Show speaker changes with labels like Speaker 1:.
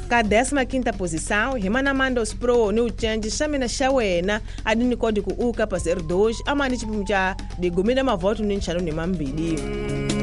Speaker 1: ka 15ª posição himana manda os pro no change chamina shawena adini kodi ku uka pa 02 amani chipumcha de gomina mavoto ni nchano ni mambili